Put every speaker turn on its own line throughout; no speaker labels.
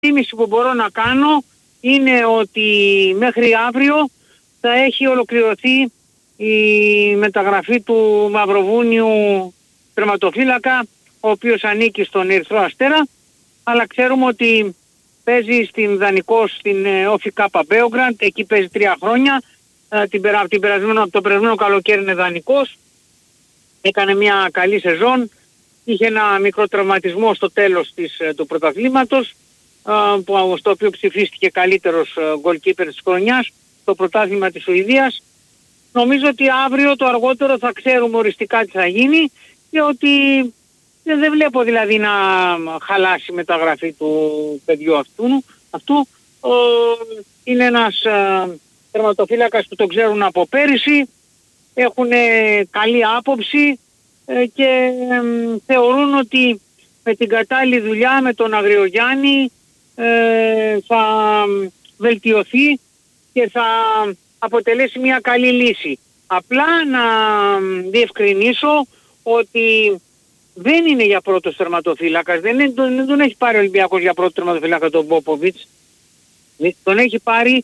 εκτίμηση που μπορώ να κάνω είναι ότι μέχρι αύριο θα έχει ολοκληρωθεί η μεταγραφή του Μαυροβούνιου τερματοφύλακα, ο οποίος ανήκει στον Ερυθρό Αστέρα, αλλά ξέρουμε ότι παίζει στην δανεικός στην Όφι Κάπα Μπέογκραντ, εκεί παίζει 3 χρόνια, από το περασμένο καλοκαίρι είναι δανεικός, έκανε μια καλή σεζόν, είχε ένα μικρό τραυματισμό στο τέλος του πρωταθλήματος, στο οποίο ψηφίστηκε καλύτερος goalkeeper της χρονιάς στο πρωτάθλημα της Σουηδίας. Νομίζω ότι αύριο το αργότερο θα ξέρουμε οριστικά τι θα γίνει και ότι δεν βλέπω δηλαδή να χαλάσει η μεταγραφή του παιδιού αυτού. Είναι ένας τερματοφύλακας που τον ξέρουν από πέρυσι, έχουν καλή άποψη και θεωρούν ότι με την κατάλληλη δουλειά με τον Αγριογιάννη θα βελτιωθεί και θα αποτελέσει μια καλή λύση. Απλά να διευκρινίσω ότι δεν είναι για πρώτος τερματοφύλακας, δεν τον έχει πάρει ο Ολυμπιακός για πρώτο τερματοφύλακα τον Πόποβιτς, τον έχει πάρει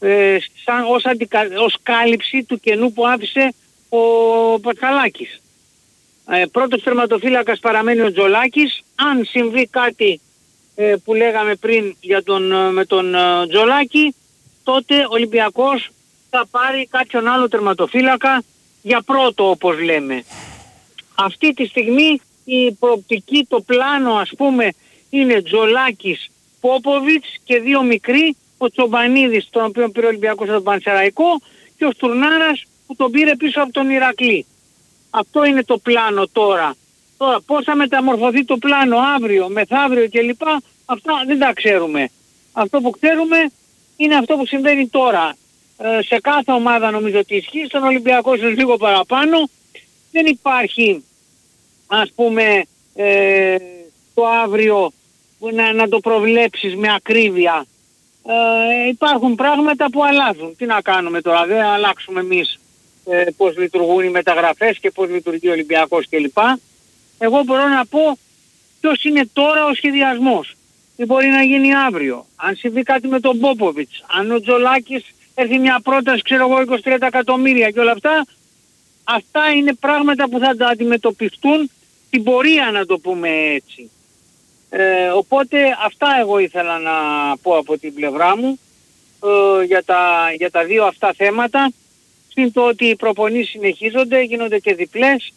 ως κάλυψη του κενού που άφησε ο Πατσαλάκης. Πρώτος τερματοφύλακας παραμένει ο Τζολάκης. Αν συμβεί κάτι που λέγαμε πριν με τον Τζολάκη, τότε ο Ολυμπιακός θα πάρει κάποιον άλλο τερματοφύλακα για πρώτο, όπως λέμε. Αυτή τη στιγμή η προοπτική, το πλάνο ας πούμε είναι Τζολάκης, Πόποβιτς και 2 μικροί, ο Τσομπανίδης τον οποίο πήρε ο Ολυμπιακός από τον Πανσεραϊκό και ο Στουρνάρας που τον πήρε πίσω από τον Ηρακλή. Αυτό είναι το πλάνο τώρα. Τώρα πώς θα μεταμορφωθεί το πλάνο αύριο, μεθαύριο κλπ. Αυτά δεν τα ξέρουμε. Αυτό που ξέρουμε είναι αυτό που συμβαίνει τώρα. Σε κάθε ομάδα νομίζω ότι ισχύει, στον Ολυμπιακό είναι λίγο παραπάνω. Δεν υπάρχει ας πούμε το αύριο να το προβλέψεις με ακρίβεια. Υπάρχουν πράγματα που αλλάζουν. Τι να κάνουμε τώρα, δεν αλλάξουμε εμείς πώς λειτουργούν οι μεταγραφές και πώς λειτουργεί ο Ολυμπιακός κλπ. Εγώ μπορώ να πω ποιος είναι τώρα ο σχεδιασμός. Τι μπορεί να γίνει αύριο. Αν συμβεί κάτι με τον Πόποβιτς, αν ο Τζολάκης έρθει μια πρόταση, ξέρω εγώ, 23 εκατομμύρια και όλα αυτά, αυτά είναι πράγματα που θα τα αντιμετωπιστούν στην πορεία, να το πούμε έτσι. Οπότε αυτά εγώ ήθελα να πω από την πλευρά μου για τα δύο αυτά θέματα. Συν το ότι οι προπονήσεις συνεχίζονται, γίνονται και διπλές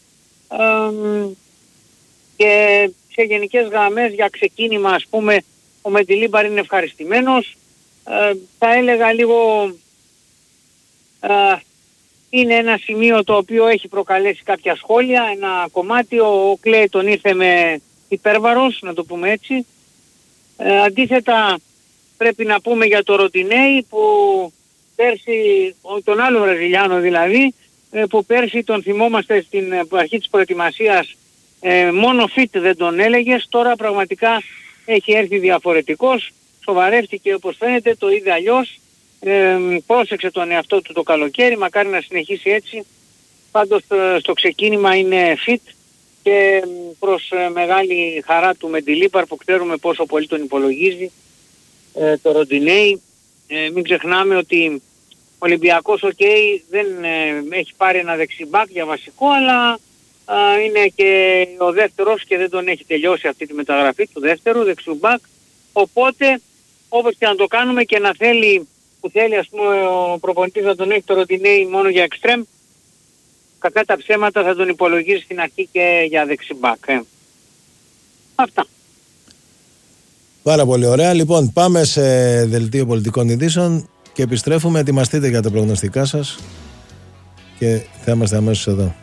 και σε γενικές γραμμές για ξεκίνημα ας πούμε ο Μεντιλίμπαρ είναι ευχαριστημένος. Θα έλεγα λίγο είναι ένα σημείο το οποίο έχει προκαλέσει κάποια σχόλια, ένα κομμάτι. Ο Κλέη τον ήρθε με υπέρβαρος, να το πούμε έτσι. Αντίθετα πρέπει να πούμε για το Ροντινέι που πέρσι, τον άλλο Βραζιλιάνο δηλαδή, που πέρσι τον θυμόμαστε στην αρχή της προετοιμασίας, μόνο fit δεν τον έλεγες, τώρα πραγματικά έχει έρθει διαφορετικός, σοβαρεύτηκε όπως φαίνεται, το είδε αλλιώς, πρόσεξε τον εαυτό του το καλοκαίρι, μακάρι να συνεχίσει έτσι. Πάντως στο ξεκίνημα είναι fit και προς μεγάλη χαρά του Μεντιλίμπαρ που ξέρουμε πόσο πολύ τον υπολογίζει το Ροντινέι. Μην ξεχνάμε ότι ο Ολυμπιακός δεν έχει πάρει ένα δεξιμπάκ για βασικό, αλλά είναι και ο δεύτερος και δεν τον έχει τελειώσει αυτή τη μεταγραφή του δεύτερου δεξιμπάκ. Οπότε όπως και να το κάνουμε και να θέλει, που θέλει ας πούμε ο προπονητής να τον έχει το Ροντινέι μόνο για εξτρέμ, κατά τα ψέματα θα τον υπολογίσει στην αρχή και για δεξιμπάκ. Αυτά.
Πάρα πολύ ωραία. Λοιπόν, πάμε σε δελτίο πολιτικών ειδήσεων και επιστρέφουμε. Ετοιμαστείτε για τα προγνωστικά σας και θα είμαστε αμέσως εδώ.